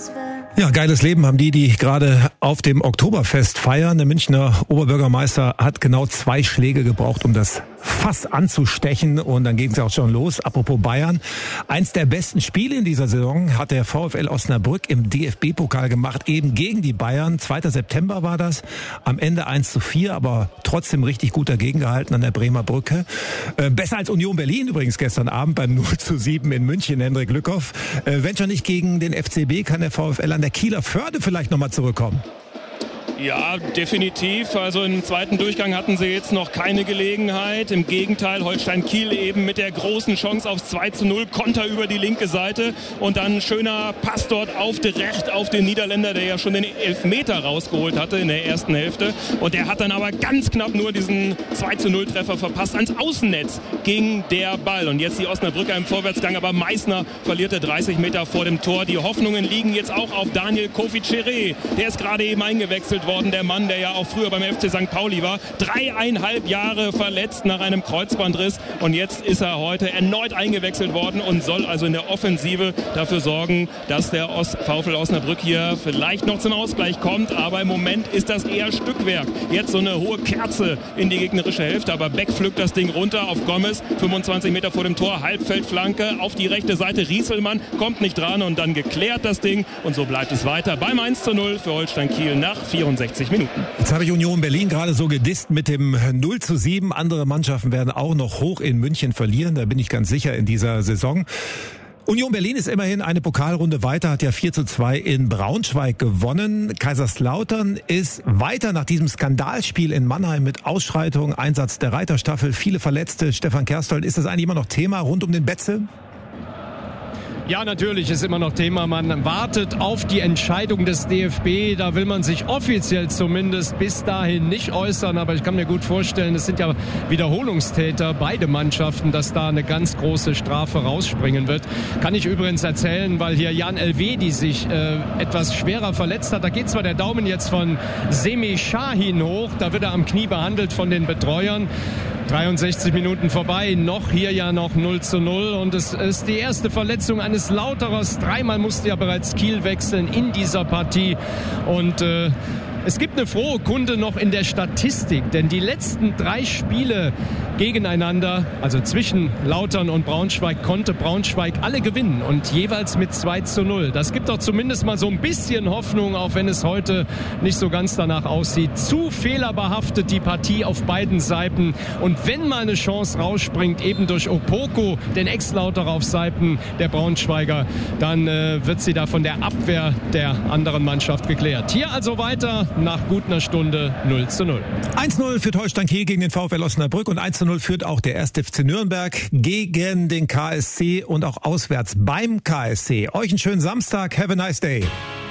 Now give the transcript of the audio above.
Ja, geiles Leben haben die gerade auf dem Oktoberfest feiern. Der Münchner Oberbürgermeister hat genau 2 Schläge gebraucht, um das Fass anzustechen. Und dann ging es auch schon los. Apropos Bayern. Eins der besten Spiele in dieser Saison hat der VfL Osnabrück im DFB-Pokal gemacht, eben gegen die Bayern. 2. September war das. Am Ende 1:4, aber trotzdem richtig gut dagegen gehalten an der Bremer Brücke. Besser als Union Berlin übrigens gestern Abend beim 0:7 in München, Hendrik Lückhoff. Wenn schon nicht gegen den FCB, kann der VfL an der Kieler Förde vielleicht nochmal zurückkommen. Ja, definitiv. Also im zweiten Durchgang hatten sie jetzt noch keine Gelegenheit. Im Gegenteil, Holstein Kiel eben mit der großen Chance aufs 2:0, Konter über die linke Seite und dann ein schöner Pass dort direkt auf den Niederländer, der ja schon den Elfmeter rausgeholt hatte in der ersten Hälfte. Und der hat dann aber ganz knapp nur diesen 2:0-Treffer verpasst. Ans Außennetz ging der Ball. Und jetzt die Osnabrücker im Vorwärtsgang, aber Meissner verlierte 30 Meter vor dem Tor. Die Hoffnungen liegen jetzt auch auf Daniel Kofi Cheré. Der ist gerade eben eingewechselt worden, der Mann, der ja auch früher beim FC St. Pauli war. 3,5 Jahre verletzt nach einem Kreuzbandriss und jetzt ist er heute erneut eingewechselt worden und soll also in der Offensive dafür sorgen, dass der VfL Osnabrück hier vielleicht noch zum Ausgleich kommt, aber im Moment ist das eher Stückwerk. Jetzt so eine hohe Kerze in die gegnerische Hälfte, aber Beck pflückt das Ding runter auf Gomez, 25 Meter vor dem Tor, Halbfeldflanke auf die rechte Seite, Rieselmann kommt nicht dran und dann geklärt das Ding und so bleibt es weiter beim 1:0 für Holstein Kiel nach 64 Minuten. Jetzt habe ich Union Berlin gerade so gedisst mit dem 0:7. Andere Mannschaften werden auch noch hoch in München verlieren, da bin ich ganz sicher in dieser Saison. Union Berlin ist immerhin eine Pokalrunde weiter, hat ja 4:2 in Braunschweig gewonnen. Kaiserslautern ist weiter nach diesem Skandalspiel in Mannheim mit Ausschreitung, Einsatz der Reiterstaffel, viele Verletzte. Stefan Kerstel, ist das eigentlich immer noch Thema rund um den Betze? Ja, natürlich ist immer noch Thema. Man wartet auf die Entscheidung des DFB. Da will man sich offiziell zumindest bis dahin nicht äußern. Aber ich kann mir gut vorstellen, es sind ja Wiederholungstäter, beide Mannschaften, dass da eine ganz große Strafe rausspringen wird. Kann ich übrigens erzählen, weil hier Jan Elvedi sich etwas schwerer verletzt hat. Da geht zwar der Daumen jetzt von Semih Şahin hoch. Da wird er am Knie behandelt von den Betreuern. 63 Minuten vorbei, noch hier ja noch 0:0 und es ist die erste Verletzung eines Lauterers. 3-mal musste ja bereits Kiel wechseln in dieser Partie und es gibt eine frohe Kunde noch in der Statistik, denn die letzten 3 Spiele gegeneinander, also zwischen Lautern und Braunschweig, konnte Braunschweig alle gewinnen und jeweils mit 2:0. Das gibt doch zumindest mal so ein bisschen Hoffnung, auch wenn es heute nicht so ganz danach aussieht. Zu fehlerbehaftet die Partie auf beiden Seiten und wenn mal eine Chance rausspringt, eben durch Opoko, den Ex-Lauterer auf Seiten der Braunschweiger, dann wird sie da von der Abwehr der anderen Mannschaft geklärt. Hier also weiter nach gut einer Stunde 0:0. 1:0 führt Holstein Kiel gegen den VfL Osnabrück und 1:0 führt auch der 1. FC Nürnberg gegen den KSC und auch auswärts beim KSC. Euch einen schönen Samstag. Have a nice day.